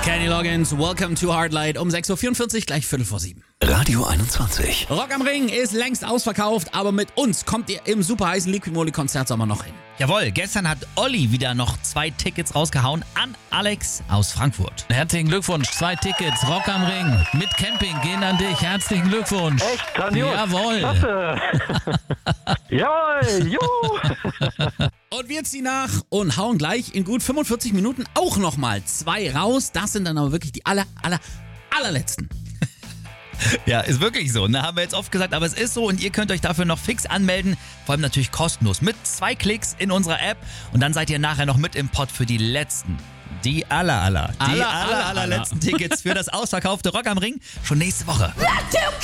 Kenny Loggins, Welcome to Hardlight um 6.44 Uhr, gleich 7:15. Radio 21. Rock am Ring ist längst ausverkauft, aber mit uns kommt ihr im super heißen Liquimoli-Konzertsommer noch hin. Jawohl, gestern hat Olli wieder noch 2 Tickets rausgehauen an Alex aus Frankfurt. Herzlichen Glückwunsch, 2 Tickets, Rock am Ring mit Camping gehen an dich. Herzlichen Glückwunsch. Echt grandios. Jawohl. Klasse. Jawohl, juhu. Und wir ziehen nach und hauen gleich in gut 45 Minuten auch nochmal 2 raus. Das sind dann aber wirklich die allerletzten. Ja, ist wirklich so, ne? Haben wir jetzt oft gesagt, aber es ist so und ihr könnt euch dafür noch fix anmelden. Vor allem natürlich kostenlos. Mit 2 Klicks in unserer App und dann seid ihr nachher noch mit im Pott für die letzten. Die allerletzten Tickets für das ausverkaufte Rock am Ring schon nächste Woche.